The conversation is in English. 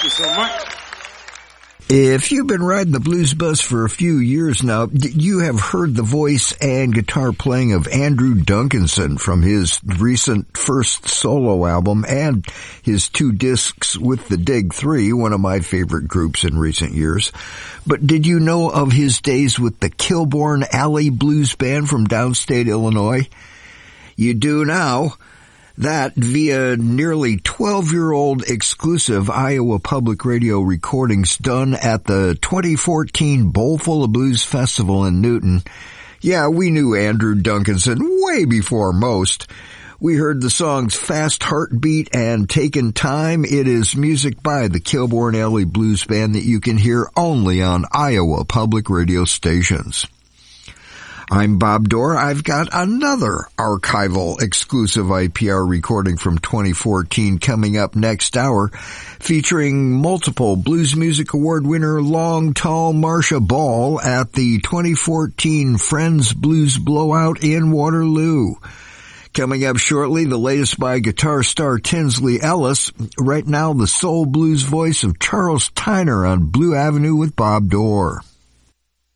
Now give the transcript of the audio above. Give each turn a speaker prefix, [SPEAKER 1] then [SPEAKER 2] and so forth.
[SPEAKER 1] Thank you so much.
[SPEAKER 2] If you've been riding the blues bus for a few years now, you have heard the voice and guitar playing of Andrew Duncanson from his recent first solo album and his 2 discs with the Dig 3, one of my favorite groups in recent years. But did you know of his days with the Kilbourne Alley Blues Band from downstate Illinois? You do now. That via nearly 12-year-old exclusive Iowa Public Radio recordings done at the 2014 Bowlful of Blues Festival in Newton. Yeah, we knew Andrew Duncanson way before most. We heard the songs Fast Heartbeat and Taken Time. It is music by the Kilbourne Alley Blues Band that you can hear only on Iowa Public Radio stations. I'm Bob Dorr. I've got another archival exclusive IPR recording from 2014 coming up next hour, featuring multiple Blues Music Award winner Long Tall Marcia Ball at the 2014 Friends Blues Blowout in Waterloo. Coming up shortly, the latest by guitar star Tinsley Ellis. Right now, the soul blues voice of Charles Tyner on Blue Avenue with Bob Dorr.